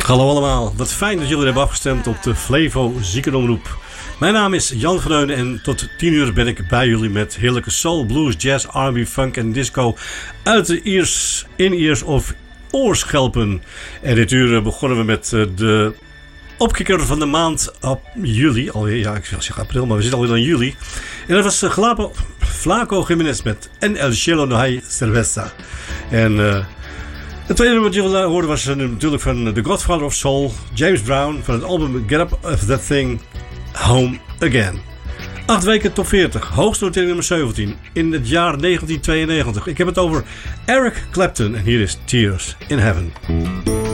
Hallo allemaal, wat fijn dat jullie hebben afgestemd op de Flevo Ziekenomroep. Mijn naam is Jan Greunen en tot 10 uur ben ik bij jullie met heerlijke soul, blues, jazz, R&B, funk en disco uit de in-ears of oorschelpen. En dit uur begonnen we met de opkikker van de maand op juli. Alweer, ja, ik zeg april, maar we zitten alweer in juli. En dat was Flaco Jiménez met En El Cielo No Hay Cerveza. En het tweede wat jullie hoorden was natuurlijk van The Godfather of Soul, James Brown, van het album Get Up of That Thing, Home Again. 8 weken top 40, hoogste notering nummer 17 in het jaar 1992. Ik heb het over Eric Clapton en hier is Tears in Heaven.